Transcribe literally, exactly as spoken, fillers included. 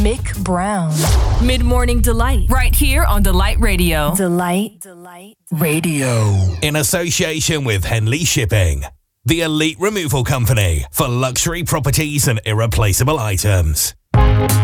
Mick Brown. Mid-Morning Delight. Right here on Delight Radio. Delight. Delight. Radio. In association with Henley Shipping, the elite removal company for luxury properties and irreplaceable items.